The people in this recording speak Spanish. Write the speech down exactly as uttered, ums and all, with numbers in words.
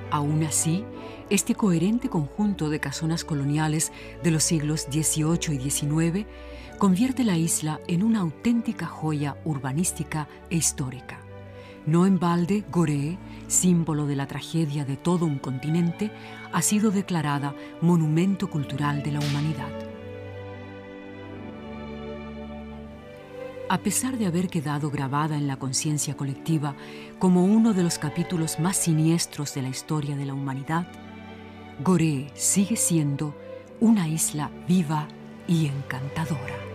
Aún así, este coherente conjunto de casonas coloniales de los siglos dieciocho y diecinueve convierte la isla en una auténtica joya urbanística e histórica. No en balde, Gorée, símbolo de la tragedia de todo un continente, ha sido declarada Monumento Cultural de la Humanidad. A pesar de haber quedado grabada en la conciencia colectiva como uno de los capítulos más siniestros de la historia de la humanidad, Gorée sigue siendo una isla viva y encantadora.